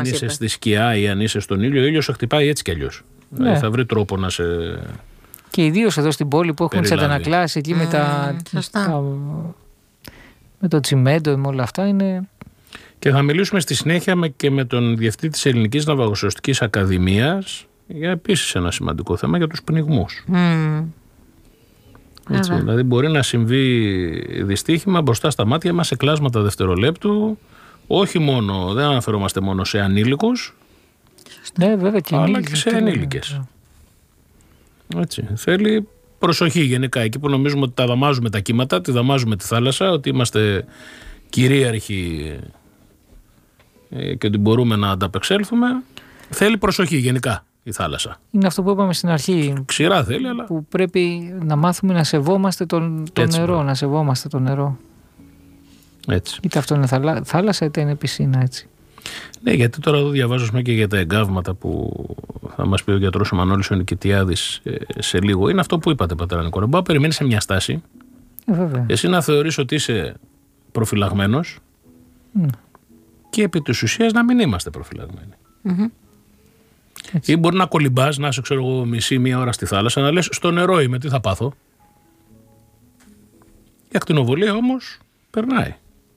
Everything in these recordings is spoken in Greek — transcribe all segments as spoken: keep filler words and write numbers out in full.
αν είσαι είπε. στη σκιά ή αν είσαι στον ήλιο, ο ήλιος σε χτυπάει έτσι κι αλλιώς. Ναι. Δηλαδή θα βρει τρόπο να σε. Και ιδίως εδώ στην πόλη που έχουμε τις περιλάβει. αντανακλάσεις εκεί με, Mm, τα, σωστά. τα- με το τσιμέντο, με όλα αυτά είναι. Και θα μιλήσουμε στη συνέχεια με, και με τον διευθυντή της Ελληνικής Ναυαγοσωστικής Ακαδημίας για επίσης ένα σημαντικό θέμα για τους πνιγμούς. Mm. Έτσι, Βέβαια. δηλαδή μπορεί να συμβεί δυστύχημα μπροστά στα μάτια μας σε κλάσματα δευτερολέπτου, όχι μόνο, δεν αναφερόμαστε μόνο σε ανήλικους, Ναι, βέβαια και αλλά ενήλικες, και σε ναι. ενήλικες. Έτσι, θέλει προσοχή γενικά. Εκεί που νομίζουμε ότι τα δαμάζουμε τα κύματα, τη δαμάζουμε τη θάλασσα, ότι είμαστε κυρίαρχοι ε, και ότι μπορούμε να ανταπεξέλθουμε, θέλει προσοχή γενικά η θάλασσα. Είναι αυτό που είπαμε στην αρχή, Ξηρά θέλει, αλλά που πρέπει να μάθουμε να σεβόμαστε τον, το Έτσι, νερό, μπράβο. να σεβόμαστε το νερό. έτσι. Είτε αυτό είναι θαλά, θάλασσα είτε είναι πισίνα, έτσι. Ναι, γιατί τώρα εδώ διαβάζω πούμε, και για τα εγκάβματα που θα μας πει ο γιατρός ο Μανώλης ο Νικητιάδης ε, σε λίγο. Είναι αυτό που είπατε, πατέρα Νικόλα. Μπορεί να περιμένεις σε μια στάση, Ε, βέβαια. εσύ να θεωρείς ότι είσαι προφυλαγμένος Mm. και επί της ουσίας να μην είμαστε προφυλαγμένοι. Mm-hmm. Έτσι. Ή μπορεί να κολυμπάς, να είσαι ξέρω εγώ μισή μία ώρα στη θάλασσα, να λες στο νερό είμαι, τι θα πάθω. Η ακτινοβολία όμως περνάει.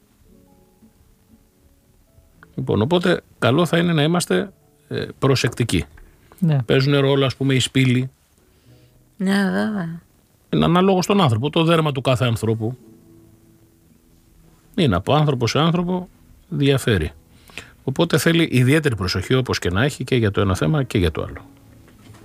Λοιπόν, οπότε καλό θα είναι να είμαστε ε, προσεκτικοί. Ναι. Παίζουν ρόλο ας πούμε οι σπήλοι. Ναι, βέβαια. Είναι ανάλογο στον άνθρωπο, το δέρμα του κάθε ανθρώπου. Είναι από άνθρωπο σε άνθρωπο, διαφέρει. Οπότε θέλει ιδιαίτερη προσοχή όπως και να έχει και για το ένα θέμα και για το άλλο.